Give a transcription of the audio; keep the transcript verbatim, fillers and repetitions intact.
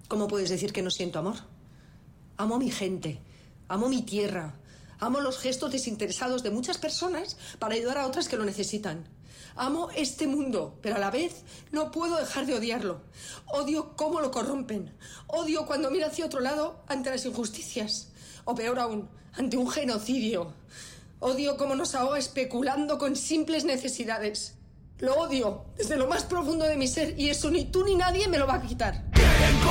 ¿Cómo puedes decir que no siento amor? Amo a mi gente, amo mi tierra, amo los gestos desinteresados de muchas personas para ayudar a otras que lo necesitan. Amo este mundo, pero a la vez no puedo dejar de odiarlo. Odio cómo lo corrompen. Odio cuando mira hacia otro lado ante las injusticias. O peor aún, ante un genocidio. Odio cómo nos ahoga especulando con simples necesidades. Lo odio desde lo más profundo de mi ser y eso ni tú ni nadie me lo va a quitar.